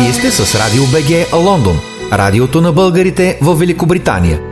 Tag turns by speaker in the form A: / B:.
A: Вие сте с Радио БГ Лондон, радиото на българите в Великобритания.